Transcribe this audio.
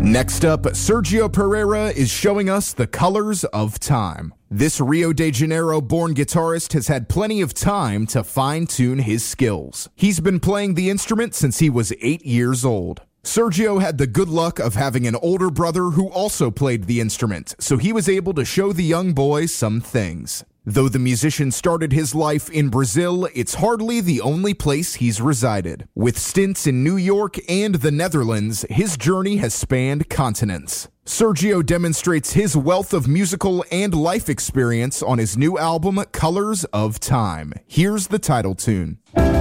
Next up, Sergio Pereira is showing us the colors of time. This Rio de Janeiro-born guitarist has had plenty of time to fine-tune his skills. He's been playing the instrument since he was 8 years old. Sergio had the good luck of having an older brother who also played the instrument, so he was able to show the young boy some things. Though the musician started his life in Brazil, it's hardly the only place he's resided. With stints in New York and the Netherlands, his journey has spanned continents. Sergio demonstrates his wealth of musical and life experience on his new album, Colors of Time. Here's the title tune.